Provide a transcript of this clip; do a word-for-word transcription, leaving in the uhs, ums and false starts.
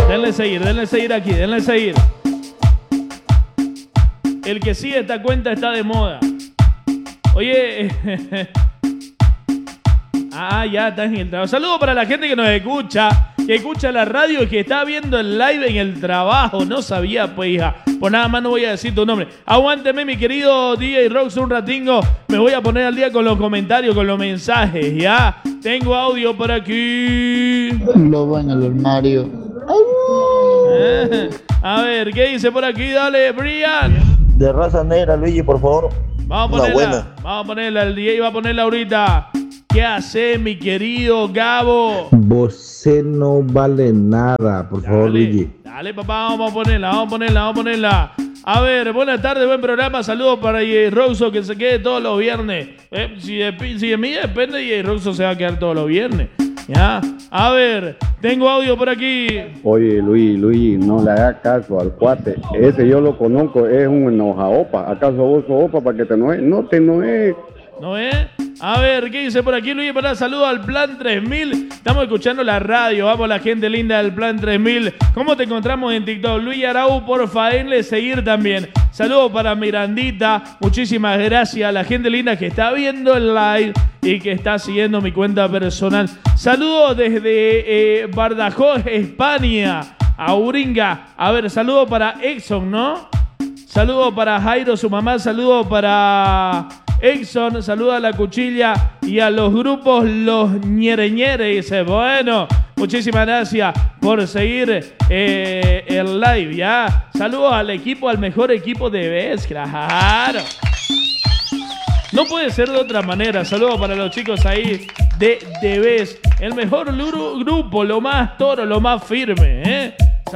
Denle seguir, denle seguir aquí, denle seguir. El que sigue esta cuenta está de moda. Oye, ah, ya está en el trabajo. Saludos para la gente que nos escucha, que escucha la radio y que está viendo el live en el trabajo. No sabía, pues, hija. Pues nada más no voy a decir tu nombre. Aguánteme, mi querido D J Rox, un ratingo. Me voy a poner al día con los comentarios, con los mensajes, ¿ya? Tengo audio por aquí. Lobo en el armario. Eh, a ver, ¿qué dice por aquí? Dale, Brian. De raza negra, Luigi, por favor. Vamos a Una ponerla. buena. Vamos a ponerla. El D J va a ponerla ahorita. ¿Qué hace, mi querido Gabo? Vos no vale nada, por favor, Luigi. Dale, papá, vamos a ponerla, vamos a ponerla, vamos a ponerla. A ver, buenas tardes, buen programa. Saludos para D J Roxo, que se quede todos los viernes. Eh, si, de, si de mí depende, D J Roxo se va a quedar todos los viernes. Ya. A ver, tengo audio por aquí. Oye, Luis, Luis, no le hagas caso al cuate. Ese yo lo conozco, es un enojaopa. ¿Acaso vos sos opa para que te enojes? No te enojes. ¿No es? A ver, ¿qué dice por aquí Luis? Para saludos al Plan tres mil. Estamos escuchando la radio. Vamos, la gente linda del Plan tres mil. ¿Cómo te encontramos en TikTok? Luis Arau, porfa, denle seguir también. Saludos para Mirandita. Muchísimas gracias a la gente linda que está viendo el live y que está siguiendo mi cuenta personal. Saludos desde eh, Badajoz, España. A Uringa. A ver, saludos para Exxon, ¿no? Saludos para Jairo, su mamá. Saludos para Exxon, saluda a la cuchilla y a los grupos Los Ñere Ñere. Dice, bueno, muchísimas gracias por seguir eh, el live, ¿ya? Saludos al equipo, al mejor equipo de B E S, claro. No puede ser de otra manera. Saludos para los chicos ahí de B E S, el mejor grupo, lo más toro, lo más firme, ¿eh?